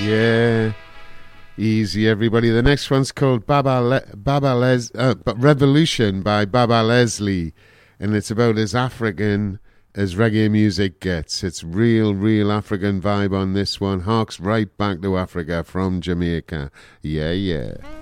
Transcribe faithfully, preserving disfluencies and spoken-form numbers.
Yeah. Easy, everybody. The next one's called Baba Le- Baba Les- uh, Revolution by Baba Leslie, and it's about as African as reggae music gets. It's real, real African vibe on this one. Harks right back to Africa from Jamaica. Yeah, yeah.